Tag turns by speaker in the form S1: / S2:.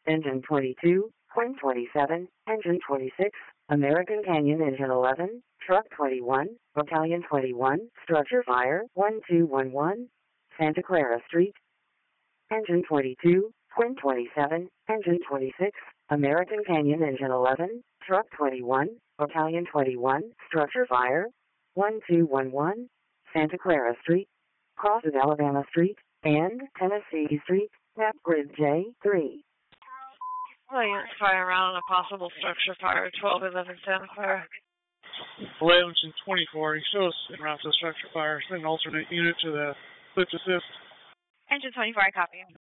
S1: Engine 22, Quinn 27, Engine 26, American Canyon Engine 11, Truck 21, Battalion 21, Structure Fire 1211, Santa Clara Street. Engine 22, Quinn 27, Engine 26, American Canyon Engine 11, Truck 21, Battalion 21, Structure Fire 1211, Santa Clara Street, crosses Alabama Street, and Tennessee Street, map grid J3.
S2: Unit fire around a possible structure fire, 1211 Santa Clara.
S3: 11 and 24, he shows en route to the structure fire. Send an alternate unit to the lift assist.
S2: Engine 24, I copy.